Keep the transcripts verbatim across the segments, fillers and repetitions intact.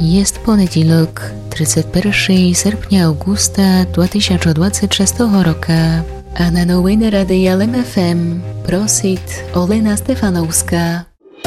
Jest poniedziałek, trzydziestego pierwszego sierpnia augusta dwa tysiące dwudziestego szóstego roku, a na nowiny Radia L M F M prosit Olena Stefanowska.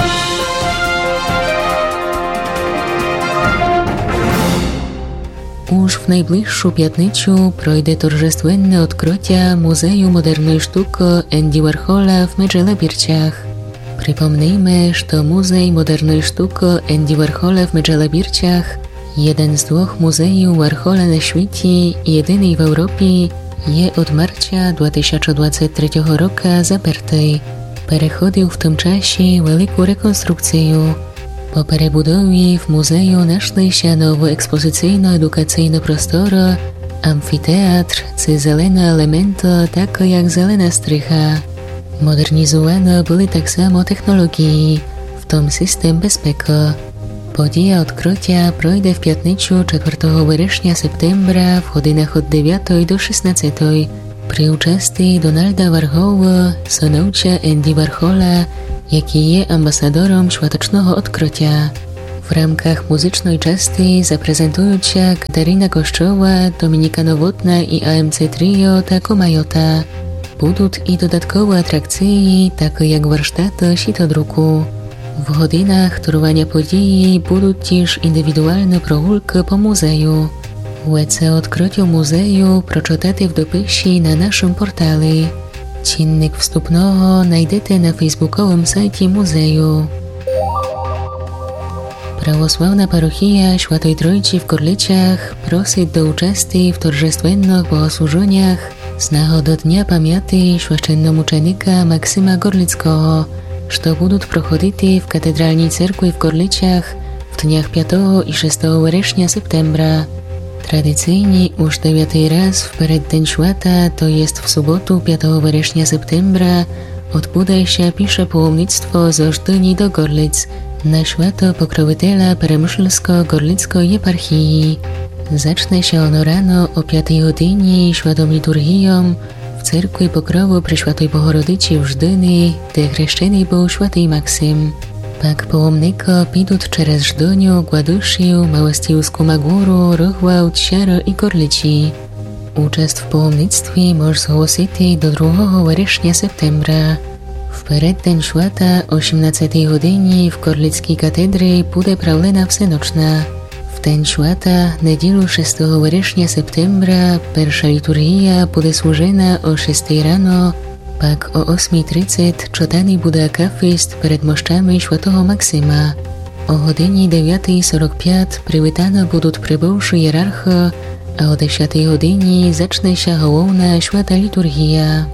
Już w najbliższą piatniczu projdzie торжественне odkrycie Muzeum Modernej Sztuki Andy Warhola w Medżelebirciach. Przypomnijmy, że Muzej Modernej Sztuki Andy Warhola w Medżelebirciach, jeden z dwóch muzeów Warhola na świecie i jedyny w Europie, je od marca dwa tysiące dwudziestego trzeciego roku zaperty. Przechodził w tym czasie wielką rekonstrukcję. Po przebudowie w muzeum znalazły się nowe ekspozycyjno-edukacyjne prostory, amfiteatr czy zielone elementy, takie jak zielona strycha. Modernizowane były tak samo technologie, w tym system bezpieki. Podія odkrycia projdzie w piatniczu czwartego września septembra w godzinach od dziewiątej do szesnastej przy uczestnictwie Donalda Warhola, synowca Andy Warhola, jaki jest ambasadorem świątecznego odkrycia. W ramach muzycznej części zaprezentują się Katarina Kościoła, Dominika Nowotna i A M C Trio Taco Majota. Będą i dodatkowe atrakcje, takie jak warsztaty sitodruku. W godzinach trwania podії będą też indywidualne прогулки po muzeum. Więcej o odkryciu muzeum przeczytajcie w dopisie na naszym portalu. Czynnik wstępnego znajdziecie na facebookowym sajcie muzeum. Prawosławna parochia Świętej Trójcy w Gorlicach prosi do uczestnictwa w торжественnych bogosłużeniach z nagody Dnia Pamięci święczennomuczenika Maksyma Gorlickiego, co będą prochodzić w Katedralnej Cerkwi w Gorlicach w dniach piątego i szóstego września septembra. Tradycyjnie już dziewiąty raz w przeddzień święta, to jest w sobotę piątego września septembra, odbędzie się pisze pałomnictwo z Ożdyni do Gorlic na święto Pokroviteľa Peremyślsko-Gorlickiej Eparchii. Zacznie się ono rano o piątej godzinie świętą liturgią w cerkwi Pokrowu przy Świętej Bohorodicy w Żdyni, gdzie chrzczony był święty Maksym. Pak pałomnika pójdą przez Żdyniu, Gładuszył, Małostijską Magórę, Rochwałd, Siaro i Gorlici. Uczest w pałomnictwie możesz zgłosić do drugiego września septembra. W przeddzień święta o osiemnastej godzinie w Gorlickiej Katedrze będzie prawlena wsenoczna. W ten święta, niedzielę szóstego września septembra, pierwsza liturgia będzie służona o szóstej rano, pak o ósmej trzydzieści czytany będzie akafist przed moszczami świętego Maksyma. O godzinie dziewiątej czterdzieści pięć przywitane będą przybywszy hierarchy, a o dziesiątej godzinie zacznie się główna święta liturgia.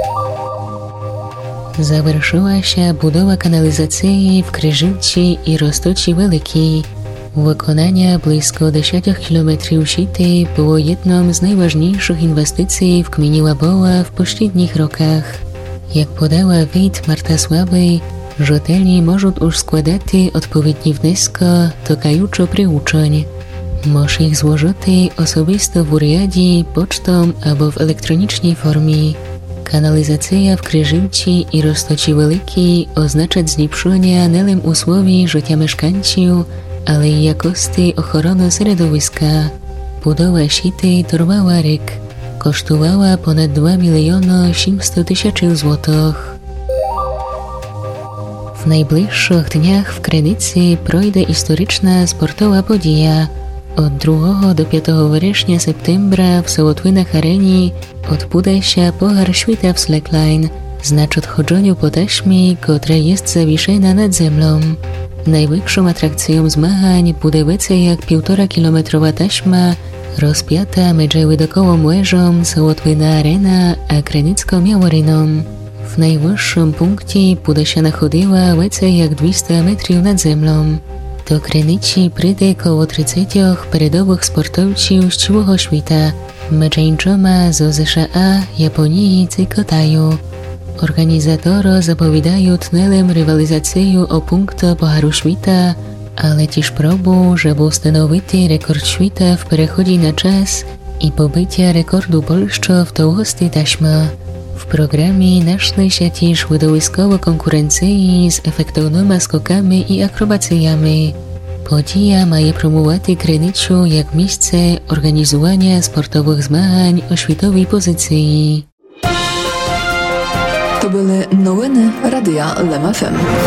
Zaвершила się budowa kanalizacji w Kryżówce i Roztoczy Wielkiej. Wykonanie blisko dziesięć kilometrów sieci było jedną z najważniejszych inwestycji w gminie Łaboła w poprzednich rokach. Jak podała Wit Marta Słaby, rzetelni mogą już składać odpowiednie wnioski dokające przyuczeń. Możesz ich złożyć osobisto w urzędzie, pocztą albo w elektronicznej formie. Kanalizacja w Kryżówce i Roztoczy Wielkiej oznacza zlepszenie nie tylko usłów życia mieszkańców, ale i jakości ochrony środowiska. Budowa sieci trwała rok. Kosztowała ponad dwa miliony osiemset tysięcy złotych. W najbliższych dniach w Krynicy projdzie historyczna sportowa podija. Od drugiego do piątego września septembra w Sołotwinach Arenie odbędzie się Puchar Świata w slackline, znaczy odchodzeniu po taśmie, która jest zawieszona nad ziemią. Największą atrakcją zmagań będzie więcej jak półtora kilometrowa taśma rozpięta między łydokołą łyżą Sołotwina Arena a Krynicką Miałoryną. W najwyższym punkcie będzie się nachodziła więcej jak dwieście metrów nad ziemią. Do Krynicy przyjdzie koło trzydzieści periodowych sportowców z całego świata, między innymi z Z S A, Japonii i Kitaju. Organizatorzy zapowiadają nie rywalizację o punkty Pucharu Świata, ale też próbę, żeby ustanowić rekord świata w przechodzie na czas i pobycie rekordu Polski w długości taśmy. W programie znalazły się też widowiskowe konkurencje z efektownymi skokami i akrobacjami. Подія має промувати Криницю як місце організування спортових змагань у світовій позиції. To były новини Радіа Лем еф ем.